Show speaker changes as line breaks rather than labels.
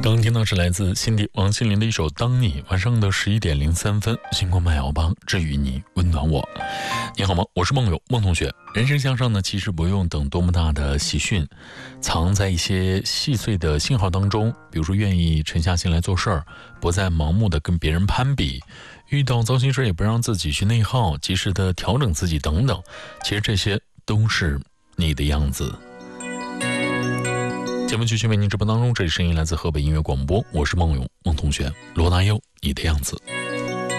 刚听到是来自辛迪王心凌的一首《当你》，晚上的11:03，星光漫摇吧，治愈你，温暖我。你好吗？我是梦友，梦同学。人生向上呢，其实不用等多么大的喜讯，藏在一些细碎的信号当中，比如说愿意沉下心来做事儿，不再盲目的跟别人攀比，遇到糟心事也不让自己去内耗，及时的调整自己等等，其实这些都是你的样子。节目继续为您直播当中，这里声音来自河北音乐广播，我是梦勇，梦同学，罗大佑，你的样子。